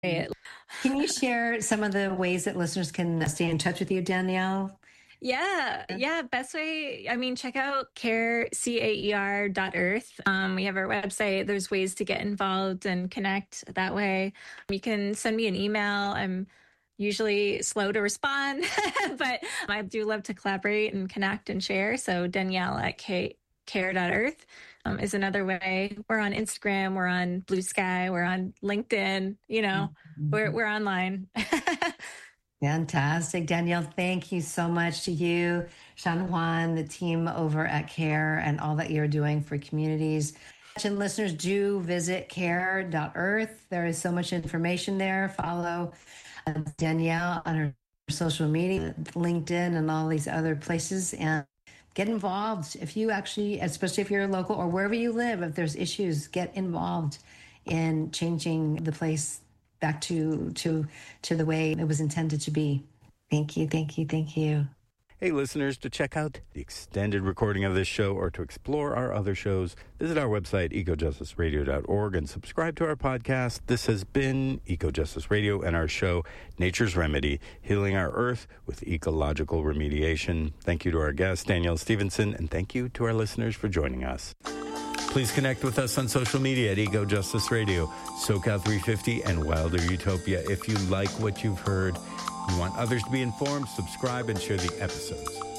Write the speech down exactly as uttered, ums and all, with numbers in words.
It. Can you share some of the ways that listeners can stay in touch with you, Danielle? Yeah, yeah. Best way, I mean, check out care, C A E R dot earth. Um, we have our website. There's ways to get involved and connect that way. You can send me an email. I'm usually slow to respond, but I do love to collaborate and connect and share. So Danielle at K- care dot earth um, is another way. We're on Instagram. We're on Blue Sky. We're on LinkedIn. You know, Mm-hmm. we're, we're online. Fantastic. Danielle, thank you so much to you, Sean Juan, the team over at CARE, and all that you're doing for communities. And listeners, do visit care dot earth. There is so much information there. Follow uh, Danielle on her social media, LinkedIn, and all these other places, and get involved. If you actually, especially if you're local or wherever you live, if there's issues, get involved in changing the place back to to to the way it was intended to be. Thank you, thank you, thank you. Hey, listeners, to check out the extended recording of this show or to explore our other shows, visit our website, eco justice radio dot org, and subscribe to our podcast. This has been Eco Justice Radio and our show, Nature's Remedy, Healing Our Earth with Ecological Remediation. Thank you to our guest, Danielle Stevenson, and thank you to our listeners for joining us. Please connect with us on social media at Eco Justice Radio, SoCal three fifty, and Wilder Utopia. If you like what you've heard, you want others to be informed, subscribe and share the episodes.